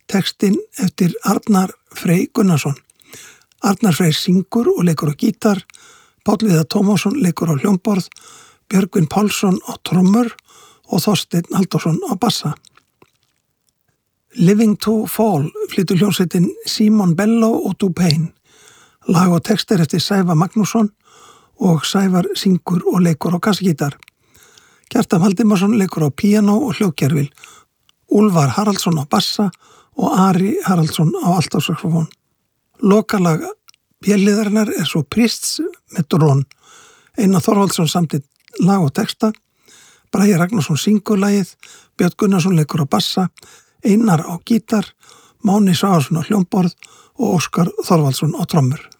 Textinn eftir Arnar Frey Gunnarsson. Arnar Frey syngur og leikur á gítar, Páll Viðar Tómasson leikur á hljómborð, Björgvin Pálsson á trommur og Þorsteinn Halldórsson á bassa. Living to Fall flytur hljómsveitin Simon Bello og Dupain. Lag og textir eftir Sævar Magnússon og Sævar syngur og leikur á kassagítar. Kjartan Valdimarsson leikur á píanó og hljóðgervil, Úlfar Haraldsson á bassa og Ari Haraldsson á altasaxofón. Lokalag bjölliðarinnar er svo Priests með drón. Einar Þorvaldsson samdi lag og texta, Bragi Ragnarsson syngur lagið, Björn Gunnarsson leikur á bassa, Einar á gítar, Máni Svavarsson á hljómborð og Óskar Þorvaldsson á trommur.